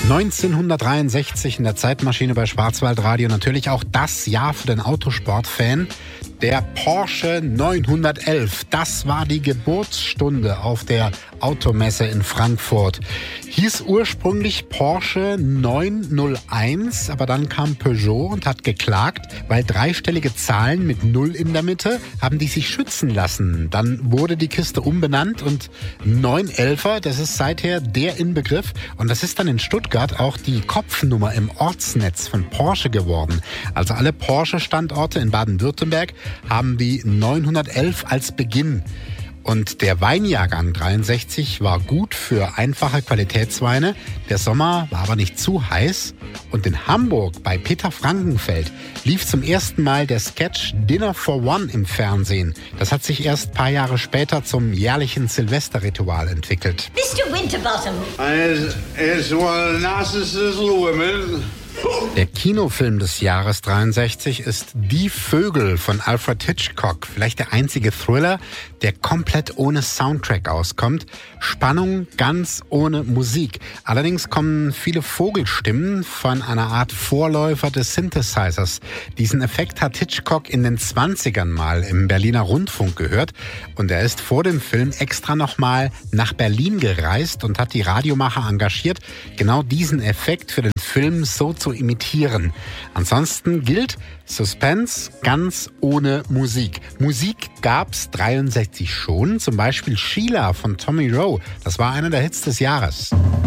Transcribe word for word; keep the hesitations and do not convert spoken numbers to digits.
neunzehnhundertdreiundsechzig in der Zeitmaschine bei Schwarzwaldradio. Natürlich auch das Jahr für den Autosportfan. Der Porsche neunhundertelf, das war die Geburtsstunde auf der Automesse in Frankfurt. Hieß ursprünglich Porsche neunhunderteins, aber dann kam Peugeot und hat geklagt, weil dreistellige Zahlen mit Null in der Mitte haben die sich schützen lassen. Dann wurde die Kiste umbenannt und neunhundertelfer, das ist seither der Inbegriff. Und das ist dann in Stuttgart auch die Kopfnummer im Ortsnetz von Porsche geworden. Also alle Porsche-Standorte in Baden-Württemberg haben die neunhundertelf als Beginn. Und der Weinjahrgang dreiundsechzig war gut für einfache Qualitätsweine. Der Sommer war aber nicht zu heiß. Und in Hamburg bei Peter Frankenfeld lief zum ersten Mal der Sketch Dinner for One im Fernsehen. Das hat sich erst ein paar Jahre später zum jährlichen Silvesterritual entwickelt. Mister Winterbottom. As, as one Narcissus women. Der Kinofilm des Jahres dreiundsechzig ist Die Vögel von Alfred Hitchcock. Vielleicht der einzige Thriller, der komplett ohne Soundtrack auskommt. Spannung ganz ohne Musik. Allerdings kommen viele Vogelstimmen von einer Art Vorläufer des Synthesizers. Diesen Effekt hat Hitchcock in den zwanzigern mal im Berliner Rundfunk gehört. Und er ist vor dem Film extra nochmal nach Berlin gereist und hat die Radiomacher engagiert, genau diesen Effekt für den Film so zu imitieren. Ansonsten gilt Suspense ganz ohne Musik. Musik gab's dreiundsechzig schon, zum Beispiel Sheila von Tommy Roe. Das war einer der Hits des Jahres.